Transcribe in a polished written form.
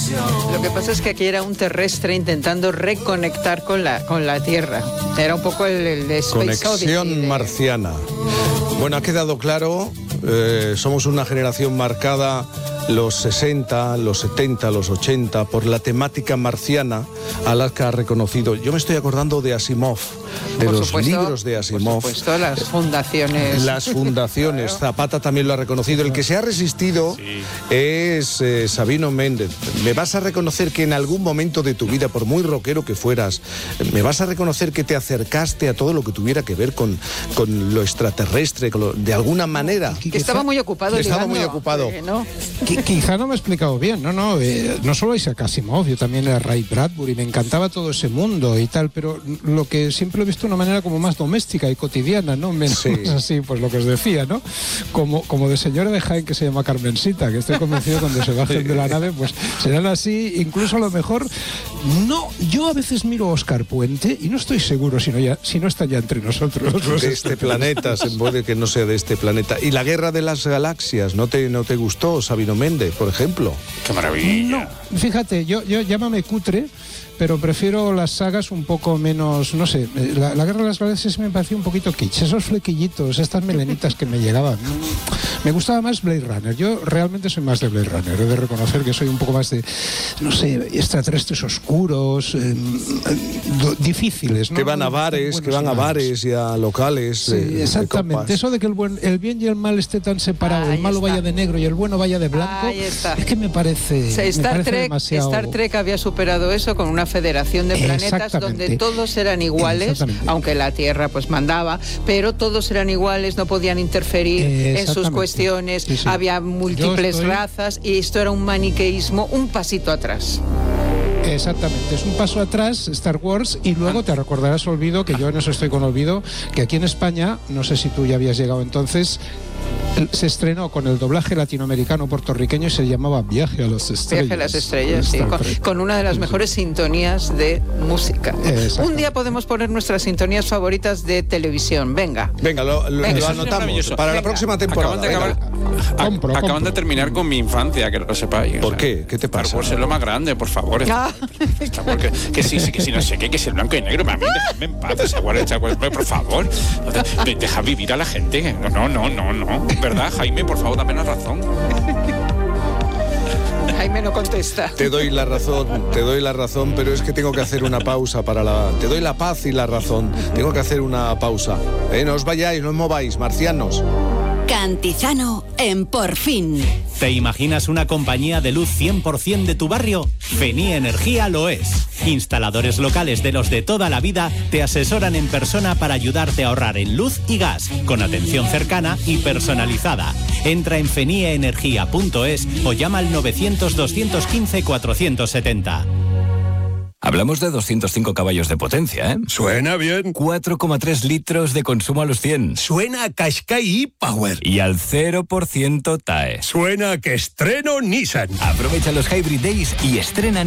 Lo que pasa es que aquí era un terrestre intentando reconectar con la Tierra. Era un poco el de Space Conexión Odyssey marciana. Bueno, ha quedado claro, somos una generación marcada, los 60, los 70, los 80, por la temática marciana a la que ha reconocido. Yo me estoy acordando de Asimov, de los libros de Asimov. Por supuesto, las fundaciones. Las fundaciones, claro. Zapata también lo ha reconocido. El que se ha resistido es Sabino Méndez. Me vas a reconocer que en algún momento de tu vida, por muy rockero que fueras, me vas a reconocer que te acercaste a todo lo que tuviera que ver con lo extraterrestre, de alguna manera. Que estaba muy ocupado. Estaba muy ocupado. ¿No? Quizá no me he explicado bien, no solo Isaac Asimov, yo también era Ray Bradbury, me encantaba todo ese mundo y tal, pero lo que siempre lo he visto de una manera como más doméstica y cotidiana, ¿no? Menos así, pues lo que os decía, ¿no? Como de señora de Jaén que se llama Carmencita, que estoy convencido cuando se bajen de la nave, pues serán así, incluso a lo mejor, no, yo a veces miro a Óscar Puente y no estoy seguro si no está ya entre nosotros. De este planeta, se puede que no sea de este planeta. ¿Y la Guerra de las Galaxias? ¿No te gustó, Sabino Méndez, por ejemplo? ¡Qué maravilla! No, fíjate, yo llámame cutre, pero prefiero las sagas un poco menos, no sé, la Guerra de las Galaxias me pareció un poquito kitsch, esos flequillitos, estas melenitas que me llegaban. Me gustaba más Blade Runner, yo realmente soy más de Blade Runner, he de reconocer que soy un poco más de, no sé, extraterrestres oscuros, difíciles, ¿no? Que van a bares y a locales. Sí, exactamente, eso de que el bien y el mal esté tan separado, el malo vaya de negro y el bueno vaya de blanco, es que me parece, demasiado. Star Trek había superado eso con una federación de planetas donde todos eran iguales, aunque la Tierra pues mandaba, pero todos eran iguales, no podían interferir en sus cuestiones, había múltiples razas y esto era un maniqueísmo un pasito atrás. Exactamente, es un paso atrás Star Wars y luego te recordarás, Olvido, que yo en eso estoy con Olvido, que aquí en España, no sé si tú ya habías llegado entonces, se estrenó con el doblaje latinoamericano puertorriqueño y se llamaba Viaje a las Estrellas. Viaje a las Estrellas, sí, con una de las mejores sintonías de música. Un día podemos poner nuestras sintonías favoritas de televisión. Venga, lo anotamos para la próxima temporada. Acaban de terminar con mi infancia, que lo sepáis. ¿Por qué? ¿Qué te pasa? Por ser lo más grande, por favor. Que si no sé qué, que si el blanco y negro, mami, déjame en paz, por favor. Deja vivir a la gente. No. ¿Verdad, Jaime? Por favor, dame la razón. Jaime no contesta. Te doy la razón, pero es que tengo que hacer una pausa te doy la paz y la razón. Tengo que hacer una pausa. No os vayáis, no os mováis, marcianos. Cantizano en Por Fin. ¿Te imaginas una compañía de luz 100% de tu barrio? Fenie Energía lo es. Instaladores locales de los de toda la vida te asesoran en persona para ayudarte a ahorrar en luz y gas, con atención cercana y personalizada. Entra en fenieenergia.es o llama al 900-215-470. Hablamos de 205 caballos de potencia, ¿eh? Suena bien. 4,3 litros de consumo a los 100. Suena a Qashqai e-Power. Y al 0% TAE. Suena a que estreno Nissan. Aprovecha los Hybrid Days y estrena